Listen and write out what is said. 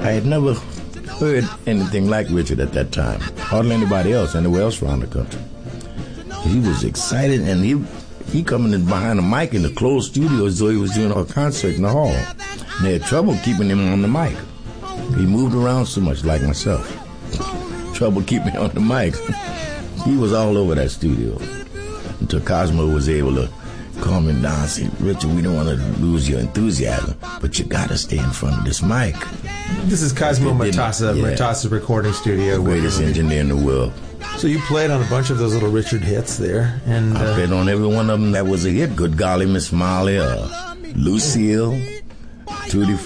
I had never heard anything like Richard at that time. Hardly anybody else anywhere else around the country. He was excited, and he coming in behind the mic in the closed studio as though he was doing a concert in the hall. And they had trouble keeping him on the mic. He moved around so much, like myself. Trouble keeping on the mic. He was all over that studio until Cosmo was able to calm him down and say, Richard, we don't want to lose your enthusiasm, but you got to stay in front of this mic. This is Cosmo Murtasa, Murtasa Recording Studio. The greatest engineer in the world. So you played on a bunch of those little Richard hits there. And I played on every one of them that was a hit. Good Golly, Miss Molly, Lucille, Tutti